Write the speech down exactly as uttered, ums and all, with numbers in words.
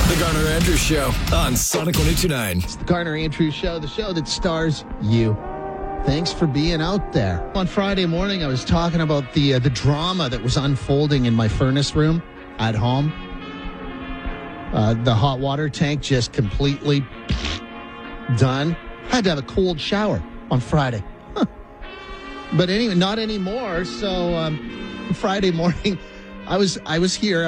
The Garner Andrews Show on Sonic one oh two point nine. It's the Garner Andrews Show, the show that stars you. Thanks for being out there. On Friday morning, I was talking about the uh, the drama that was unfolding in my furnace room at home. Uh, the hot water tank just completely done. Had to have a cold shower on Friday. Huh. But anyway, not anymore. So um, Friday morning, I was I was here.